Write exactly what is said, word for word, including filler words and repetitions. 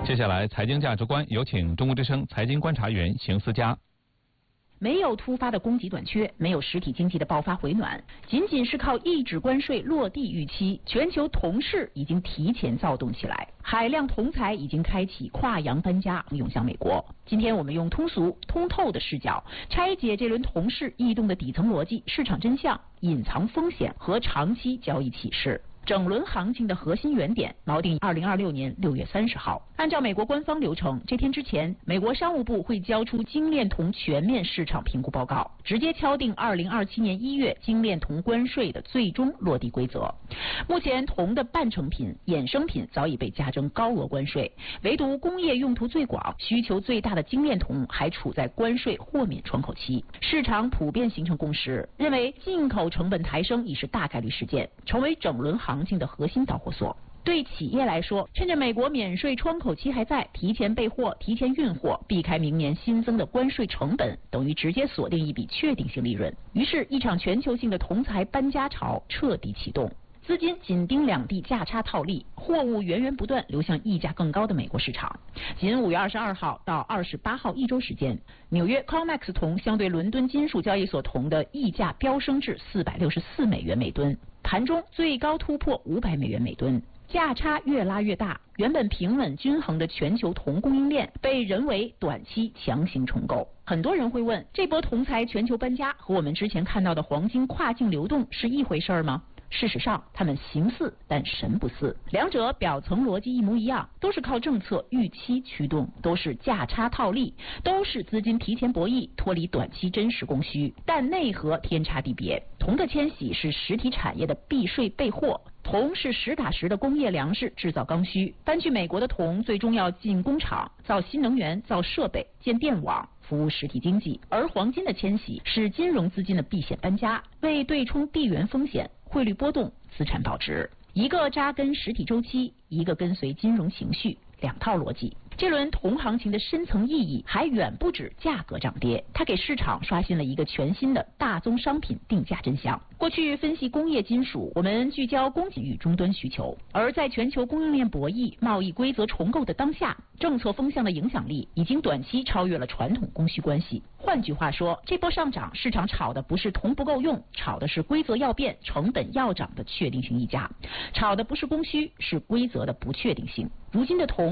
接下来，财经价值观有请中国之声财经观察员邢思佳。 没有突发的供给短缺，没有实体经济的爆发回暖，仅仅是靠抑制关税落地预期，全球铜市已经提前躁动起来，海量铜材已经开启跨洋搬家，涌向美国。今天我们用通俗通透的视角拆解这轮铜市异动的底层逻辑、市场真相、隐藏风险和长期交易启示。整轮行情的核心原点锚定二零二六年六月三十号。按照美国官方流程，这天之前，美国商务部会交出精炼铜全面市场评估报告，直接敲定二零二七年一月精炼铜关税的最终落地规则。目前，铜的半成品、衍生品早已被加征高额关税，唯独工业用途最广、需求最大的精炼铜还处在关税豁免窗口期。市场普遍形成共识，认为进口成本抬升已是大概率事件，成为整轮行行情的核心导火索。对企业来说，趁着美国免税窗口期还在，提前备货、提前运货，避开明年新增的关税成本，等于直接锁定一笔确定性利润。于是，一场全球性的铜材搬家潮彻底启动。资金紧盯两地价差套利，货物源源不断流向溢价更高的美国市场。仅五月二十二号到二十八号一周时间，纽约 COMEX 铜相对伦敦金属交易所铜的溢价飙升至四百六十四美元每吨，盘中最高突破五百美元每吨，价差越拉越大。原本平稳均衡的全球铜供应链被人为短期强行重构。很多人会问，这波铜材全球搬家和我们之前看到的黄金跨境流动是一回事吗？事实上，他们形似但神不似，两者表层逻辑一模一样，都是靠政策预期驱动，都是价差套利，都是资金提前博弈，脱离短期真实供需，但内核天差地别。铜的迁徙是实体产业的避税备货，铜是实打实的工业粮食，制造刚需。搬去美国的铜最终要进工厂，造新能源，造设备，建电网，服务实体经济。而黄金的迁徙是金融资金的避险搬家，为对冲地缘风险、汇率波动、资产保值。一个扎根实体周期，一个跟随金融情绪，两套逻辑。这轮铜行情的深层意义还远不止价格涨跌，它给市场刷新了一个全新的大宗商品定价真相。过去分析工业金属，我们聚焦供给与终端需求，而在全球供应链博弈、贸易规则重构的当下，政策风向的影响力已经短期超越了传统供需关系。换句话说，这波上涨，市场炒的不是铜不够用，炒的是规则要变、成本要涨的确定性溢价，炒的不是供需，是规则的不确定性。如今的铜